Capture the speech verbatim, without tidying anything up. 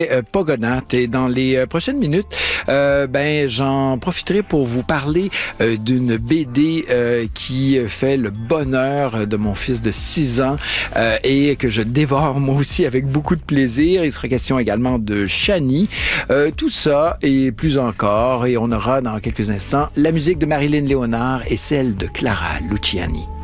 Euh, Pogonat. Et dans les euh, prochaines minutes, euh, ben j'en profiterai pour vous parler euh, d'une B D euh, qui fait le bonheur de mon fils de six ans euh, et que je dévore moi aussi avec beaucoup de plaisir. Il sera question également de Chani. Euh, tout ça et plus encore. Et on aura dans quelques instants la musique de Marilyn Léonard et celle de Clara Luciani.